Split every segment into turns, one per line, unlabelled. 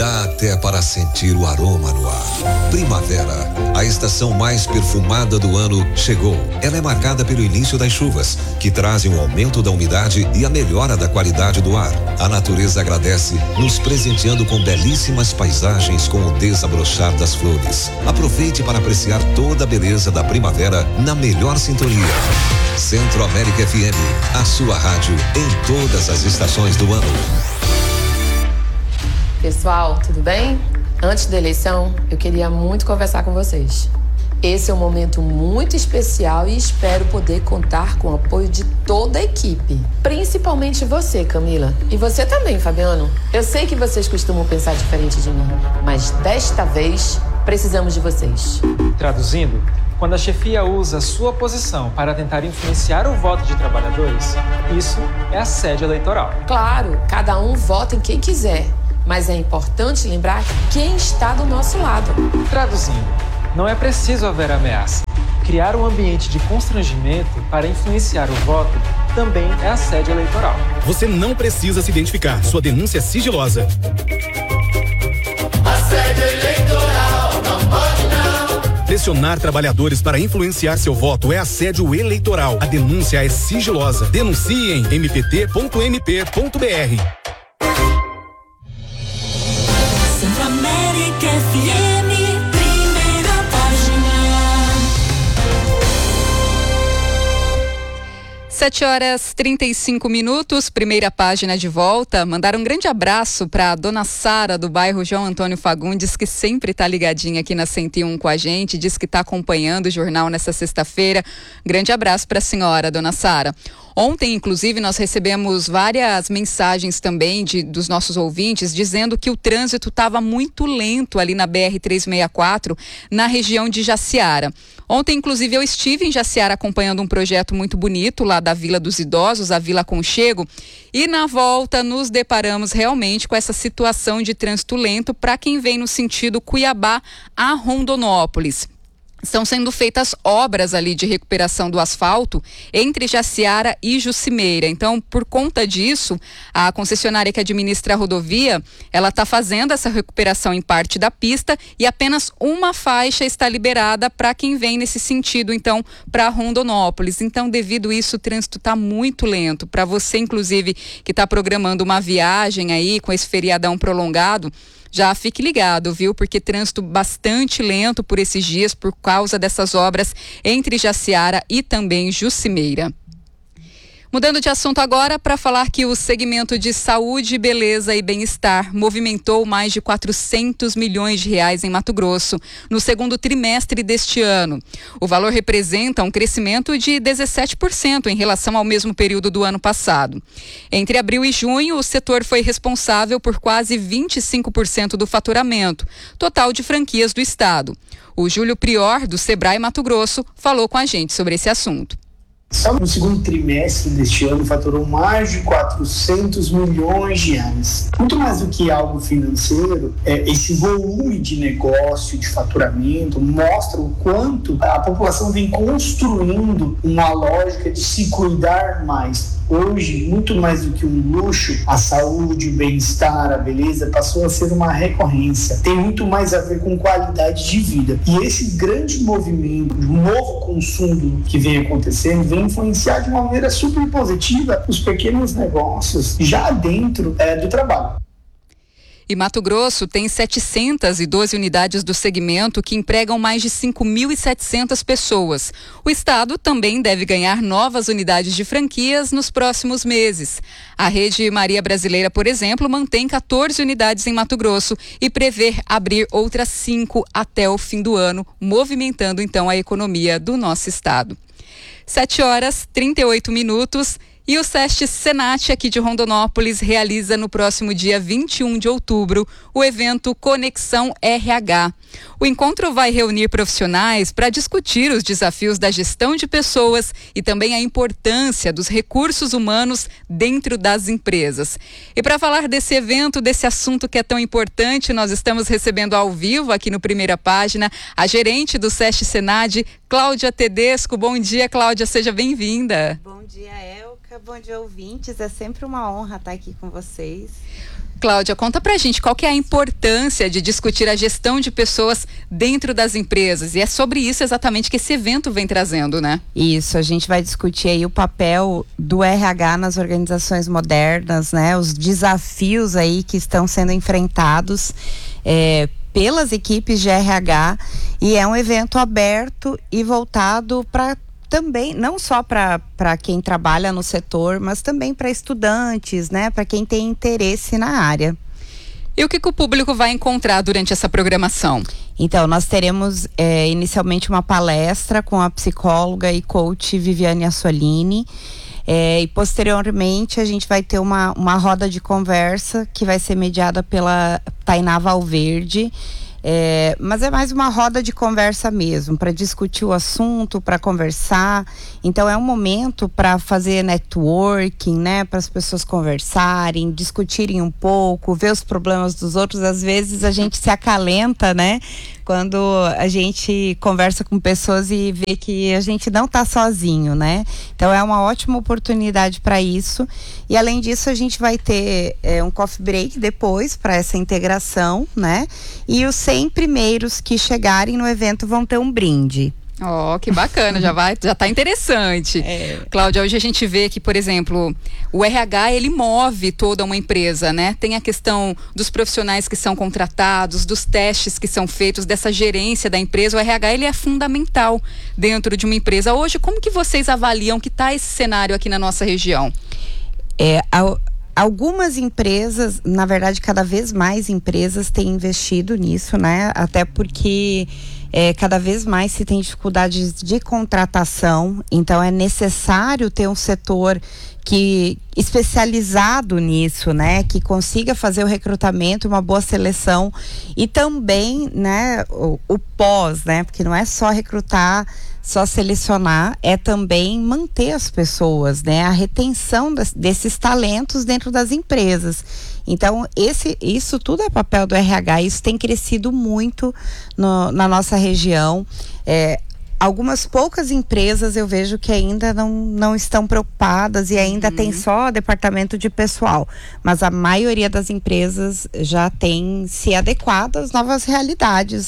Dá até para sentir o aroma no ar. Primavera, a estação mais perfumada do ano, chegou. Ela é marcada pelo início das chuvas, que trazem um aumento da umidade e a melhora da qualidade do ar. A natureza agradece, nos presenteando com belíssimas paisagens com o desabrochar das flores. Aproveite para apreciar toda a beleza da primavera na melhor sintonia. Centro América FM, a sua rádio em todas as estações do ano.
Pessoal, tudo bem? Antes da eleição, eu queria muito conversar com vocês. Esse é um momento muito especial e espero poder contar com o apoio de toda a equipe. Principalmente você, Camila. E você também, Fabiano. Eu sei que vocês costumam pensar diferente de mim, mas desta vez precisamos de vocês.
Traduzindo, quando a chefia usa sua posição para tentar influenciar o voto de trabalhadores, isso é assédio eleitoral.
Claro, cada um vota em quem quiser. Mas é importante lembrar quem está do nosso lado.
Traduzindo, não é preciso haver ameaça. Criar um ambiente de constrangimento para influenciar o voto também é assédio eleitoral.
Você não precisa se identificar. Sua denúncia é sigilosa.
Assédio eleitoral, não pode não.
Pressionar trabalhadores para influenciar seu voto é assédio eleitoral. A denúncia é sigilosa. Denuncie em mpt.mp.br.
Centro América FM, primeira página.
7h35, primeira página de volta. Mandar um grande abraço para a dona Sara, do bairro João Antônio Fagundes, que sempre está ligadinha aqui na 101 com a gente, diz que está acompanhando o jornal nessa sexta-feira. Grande abraço para a senhora, dona Sara. Ontem, inclusive, nós recebemos várias mensagens também dos nossos ouvintes dizendo que o trânsito estava muito lento ali na BR-364, na região de Jaciara. Ontem, inclusive, eu estive em Jaciara acompanhando um projeto muito bonito lá da Vila dos Idosos, a Vila Aconchego, e na volta nos deparamos realmente com essa situação de trânsito lento para quem vem no sentido Cuiabá a Rondonópolis. Estão sendo feitas obras ali de recuperação do asfalto entre Jaciara e Jucimeira. Então, por conta disso, a concessionária que administra a rodovia, ela está fazendo essa recuperação em parte da pista e apenas uma faixa está liberada para quem vem nesse sentido, então, para Rondonópolis. Então, devido a isso, o trânsito está muito lento. Para você, inclusive, que está programando uma viagem aí com esse feriadão prolongado, já fique ligado, viu? Porque trânsito bastante lento por esses dias por causa dessas obras entre Jaciara e também Jucimeira. Mudando de assunto agora para falar que o segmento de saúde, beleza e bem-estar movimentou mais de 400 milhões de reais em Mato Grosso no segundo trimestre deste ano. O valor representa um crescimento de 17% em relação ao mesmo período do ano passado. Entre abril e junho, o setor foi responsável por quase 25% do faturamento total de franquias do estado. O Júlio Prior, do Sebrae Mato Grosso, falou com a gente sobre esse assunto.
Só no segundo trimestre deste ano faturou mais de 400 milhões de reais. Muito mais do que algo financeiro, esse volume de negócio, de faturamento, mostra o quanto a população vem construindo uma lógica de se cuidar mais. Hoje, muito mais do que um luxo, a saúde, o bem-estar, a beleza passou a ser uma recorrência. Tem muito mais a ver com qualidade de vida. E esse grande movimento, o novo consumo que vem acontecendo, vem influenciar de uma maneira super positiva os pequenos negócios já dentro do trabalho.
E Mato Grosso tem 712 unidades do segmento que empregam mais de 5.700 pessoas. O estado também deve ganhar novas unidades de franquias nos próximos meses. A Rede Maria Brasileira, por exemplo, mantém 14 unidades em Mato Grosso e prevê abrir outras 5 até o fim do ano, movimentando então a economia do nosso estado. 7h38. E o SESC Senat aqui de Rondonópolis realiza no próximo dia 21 de outubro o evento Conexão RH. O encontro vai reunir profissionais para discutir os desafios da gestão de pessoas e também a importância dos recursos humanos dentro das empresas. E para falar desse evento, desse assunto que é tão importante, nós estamos recebendo ao vivo aqui no Primeira Página a gerente do SESC Senat, Cláudia Tedesco. Bom dia, Cláudia, seja bem-vinda.
Bom dia, Elka. Mônica, bom dia, ouvintes. É sempre uma honra estar aqui com vocês.
Cláudia, conta pra gente qual que é a importância de discutir a gestão de pessoas dentro das empresas. E é sobre isso exatamente que esse evento vem trazendo, né?
Isso, a gente vai discutir aí o papel do RH nas organizações modernas, né? Os desafios aí que estão sendo enfrentados pelas equipes de RH. E é um evento aberto e voltado para também, não só para quem trabalha no setor, mas também para estudantes, né? Para quem tem interesse na área.
E o que o público vai encontrar durante essa programação?
Então, nós teremos inicialmente uma palestra com a psicóloga e coach Viviane Assolini. E posteriormente a gente vai ter uma roda de conversa que vai ser mediada pela Tainá Valverde. Mas é mais uma roda de conversa mesmo, para discutir o assunto, para conversar. Então é um momento para fazer networking, né? Para as pessoas conversarem, discutirem um pouco, ver os problemas dos outros. Às vezes a gente se acalenta, né? Quando a gente conversa com pessoas e vê que a gente não está sozinho, né? Então é uma ótima oportunidade para isso. E além disso, a gente vai ter um coffee break depois para essa integração, né? E os 100 primeiros que chegarem no evento vão ter um brinde.
Oh, que bacana, já tá interessante. Cláudia, hoje a gente vê que, por exemplo, o RH, ele move toda uma empresa, né? Tem a questão dos profissionais que são contratados, dos testes que são feitos, dessa gerência da empresa. O RH, ele é fundamental dentro de uma empresa. Hoje, como que vocês avaliam que tá esse cenário aqui na nossa região?
Algumas empresas, na verdade, cada vez mais empresas têm investido nisso, né? Até porque cada vez mais se tem dificuldades de contratação, então é necessário ter um setor especializado nisso, né? Que consiga fazer o recrutamento, uma boa seleção e também, né, o pós, né? Porque não é só recrutar, só selecionar, é também manter as pessoas, né? A retenção desses talentos dentro das empresas. Então, isso tudo é papel do RH, isso tem crescido muito na nossa região. Algumas poucas empresas eu vejo que ainda não estão preocupadas e ainda tem só departamento de pessoal, mas a maioria das empresas já tem se adequado às novas realidades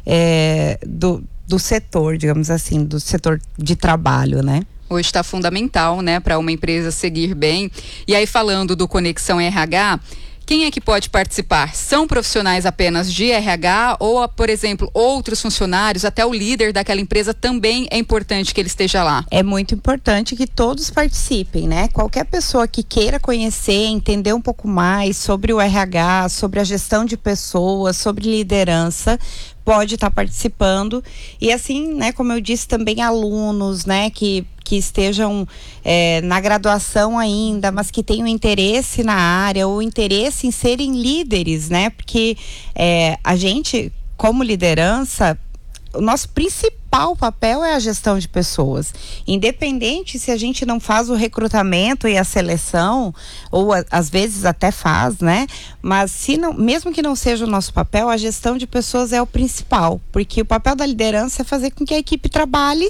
do setor, digamos assim, do setor de trabalho, né?
Hoje está fundamental, né, para uma empresa seguir bem. E aí, falando do Conexão RH, quem é que pode participar? São profissionais apenas de RH ou, por exemplo, outros funcionários, até o líder daquela empresa também é importante que ele esteja lá?
É muito importante que todos participem, né? Qualquer pessoa que queira conhecer, entender um pouco mais sobre o RH, sobre a gestão de pessoas, sobre liderança, pode estar participando. E assim, né, como eu disse, também alunos, né, que estejam na graduação ainda, mas que tenham interesse na área ou interesse em serem líderes, né? Porque a gente, como liderança, o nosso principal papel é a gestão de pessoas. Independente se a gente não faz o recrutamento e a seleção, ou às vezes até faz, né? Mas mesmo que não seja o nosso papel, a gestão de pessoas é o principal. Porque o papel da liderança é fazer com que a equipe trabalhe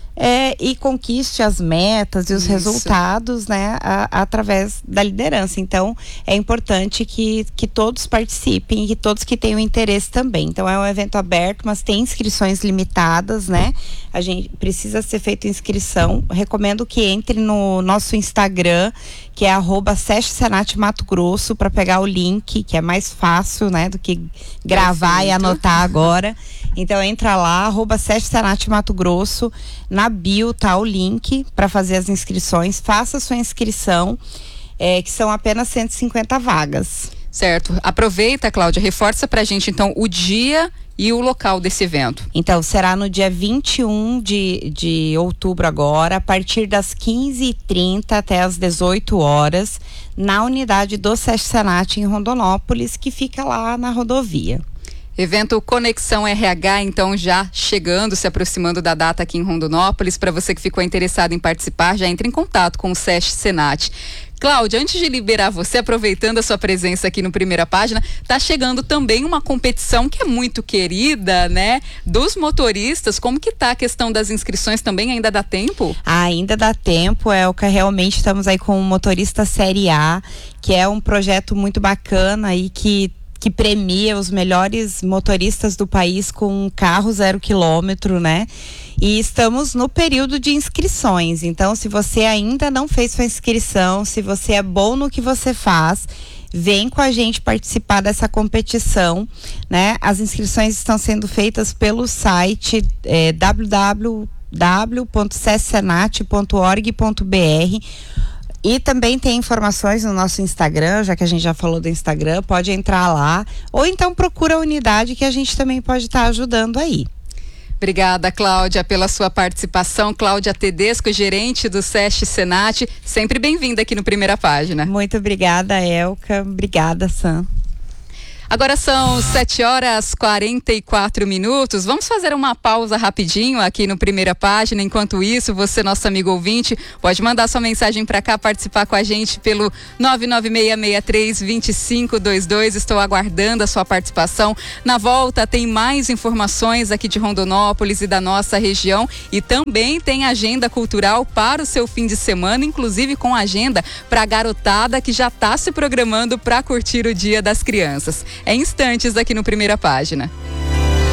e conquiste as metas e os resultados, né, através da liderança. Então, é importante que todos participem e que todos que tenham interesse também. Então, é um evento aberto, mas tem inscrições limitadas, né? A gente precisa ser feita inscrição. Recomendo que entre no nosso Instagram, que é @SESC Mato Grosso, para pegar o link, que é mais fácil, né, do que gravar e anotar agora. Então entra lá, @SESC Mato Grosso, na bio tá o link para fazer as inscrições. Faça a sua inscrição, que são apenas 150 vagas.
Certo. Aproveita, Cláudia, reforça pra gente então o dia e o local desse evento.
Então, será no dia 21 de outubro agora, a partir das 15h30 até as 18 horas, na unidade do SESC Senat em Rondonópolis, que fica lá na rodovia.
Evento Conexão RH, então, já chegando, se aproximando da data aqui em Rondonópolis. Para você que ficou interessado em participar, já entre em contato com o SESC Senat. Cláudia, antes de liberar você, aproveitando a sua presença aqui no Primeira Página, tá chegando também uma competição que é muito querida, né? Dos motoristas. Como que tá a questão das inscrições também? Ainda dá tempo?
Ainda dá tempo, Elka. Realmente estamos aí com o Motorista Série A, que é um projeto muito bacana e que premia os melhores motoristas do país com carro 0 quilômetro, né? E estamos no período de inscrições. Então, se você ainda não fez sua inscrição, se você é bom no que você faz, vem com a gente participar dessa competição, né? As inscrições estão sendo feitas pelo site www.cessenat.org.br. E também tem informações no nosso Instagram, já que a gente já falou do Instagram, pode entrar lá. Ou então procura a unidade que a gente também pode estar ajudando aí.
Obrigada, Cláudia, pela sua participação. Cláudia Tedesco, gerente do SESC Senat, sempre bem-vinda aqui no Primeira Página.
Muito obrigada, Elka. Obrigada, Sam.
Agora são 7h44. Vamos fazer uma pausa rapidinho aqui no Primeira Página. Enquanto isso, você, nosso amigo ouvinte, pode mandar sua mensagem para cá, participar com a gente pelo 996632522. Estou aguardando a sua participação. Na volta tem mais informações aqui de Rondonópolis e da nossa região, e também tem agenda cultural para o seu fim de semana, inclusive com agenda para a garotada que já está se programando para curtir o Dia das Crianças. É instantes aqui no Primeira Página.